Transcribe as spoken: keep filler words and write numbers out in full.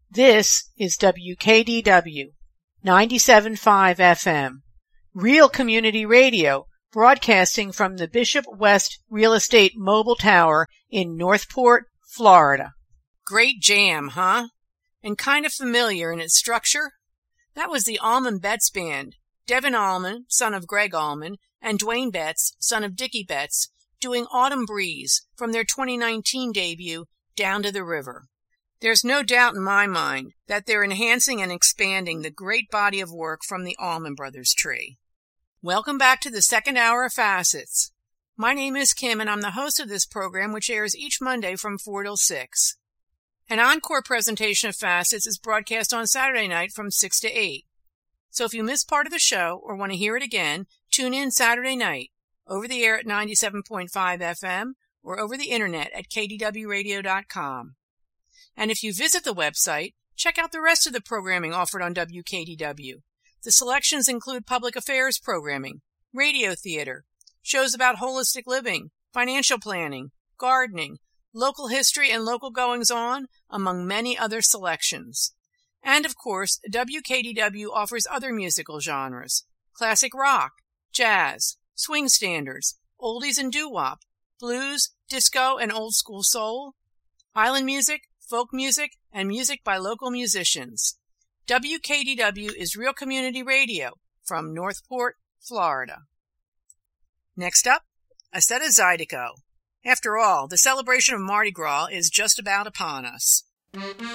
This is W K D W ninety-seven point five F M, Real Community Radio, broadcasting from the Bishop West Real Estate Mobile Tower in Northport, Florida. Great jam, huh? And kind of familiar in its structure? That was the Allman Betts Band, Devin Allman, son of Greg Allman, and Dwayne Betts, son of Dickie Betts, doing Autumn Breeze from their twenty nineteen debut, Down to the River. There's no doubt in my mind that they're enhancing and expanding the great body of work from the Allman Brothers tree. Welcome back to the second hour of Facets. My name is Kim, and I'm the host of this program, which airs each Monday from four till six. An encore presentation of Facets is broadcast on Saturday night from six to eight. So if you missed part of the show or want to hear it again, tune in Saturday night, over the air at ninety-seven point five F M or over the internet at K D W radio dot com. And if you visit the website, check out the rest of the programming offered on W K D W. The selections include public affairs programming, radio theater, shows about holistic living, financial planning, gardening, local history and local goings-on, among many other selections. And, of course, W K D W offers other musical genres: classic rock, jazz, swing standards, oldies and doo-wop, blues, disco, and old-school soul, island music, folk music, and music by local musicians. W K D W is Real Community Radio from Northport, Florida. Next up, a set of Zydeco. After all, the celebration of Mardi Gras is just about upon us.